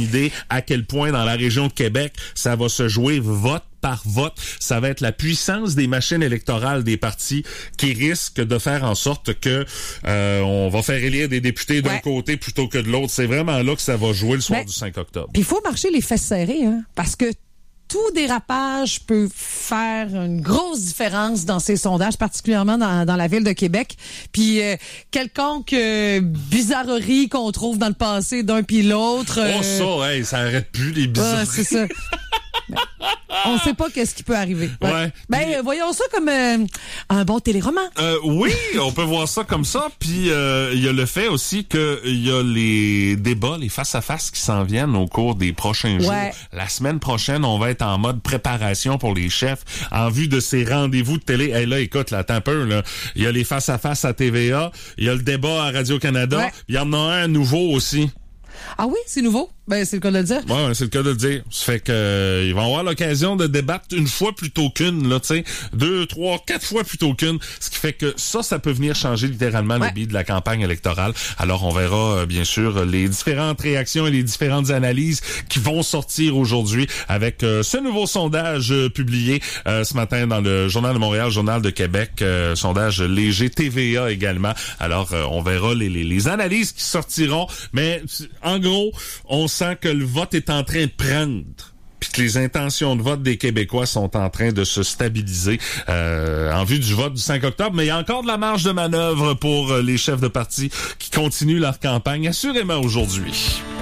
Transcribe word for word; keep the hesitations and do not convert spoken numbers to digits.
idée à quel point dans la région de Québec, ça va se jouer vote par vote. Ça va être la puissance des machines électorales des partis qui risque de faire en sorte que euh, on va faire élire des députés d'un ouais. côté plutôt que de l'autre. C'est vraiment là que ça va jouer le soir Mais, du cinq octobre. Puis il faut marcher les fesses serrées, hein, parce que tout dérapage peut faire une grosse différence dans ces sondages, particulièrement dans, dans la ville de Québec. Puis euh, quelconque euh, bizarrerie qu'on trouve dans le passé d'un puis l'autre. Euh... Oh ça, hey, ça arrête plus les bizarreries. Ouais, c'est ça. On ne sait pas qu'est-ce qui peut arriver. Ouais. ouais Ben puis, euh, voyons ça comme euh, un bon téléroman. Euh, oui, on peut voir ça comme ça. Puis il euh, y a le fait aussi que il y a les débats, les face à face qui s'en viennent au cours des prochains jours. Ouais. La semaine prochaine, on va être en mode préparation pour les chefs en vue de ces rendez-vous de télé. Hey, là, écoute, là, attends un peu. Là, il y a les face à face à T V A, il y a le débat à Radio-Canada. Ouais. Il y en a un nouveau aussi. Ah oui, c'est nouveau? Ben, c'est le cas de le dire. Ouais, c'est le cas de le dire. Ça fait que euh, ils vont avoir l'occasion de débattre une fois plutôt qu'une, là, tu sais, deux, trois, quatre fois plutôt qu'une. Ce qui fait que ça, ça peut venir changer littéralement ouais. le billet de la campagne électorale. Alors, on verra, euh, bien sûr, les différentes réactions et les différentes analyses qui vont sortir aujourd'hui avec euh, ce nouveau sondage euh, publié euh, ce matin dans le Journal de Montréal, Journal de Québec, euh, sondage léger T V A également. Alors, euh, on verra les, les, les analyses qui sortiront, mais en gros, on sent que le vote est en train de prendre, puis que les intentions de vote des Québécois sont en train de se stabiliser euh, en vue du vote du cinq octobre. Mais il y a encore de la marge de manœuvre pour les chefs de parti qui continuent leur campagne, assurément aujourd'hui.